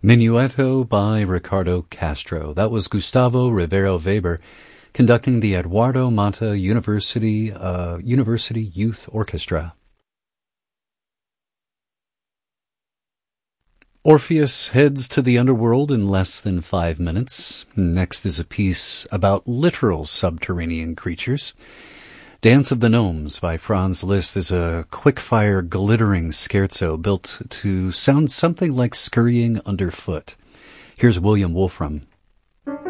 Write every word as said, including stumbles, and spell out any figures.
Minuetto by Ricardo Castro. That was Gustavo Rivero Weber conducting the Eduardo Mata University uh, University Youth Orchestra. Orpheus heads to the underworld in less than five minutes. Next is a piece about literal subterranean creatures. Dance of the Gnomes by Franz Liszt is a quick-fire, glittering scherzo built to sound something like scurrying underfoot. Here's William Wolfram.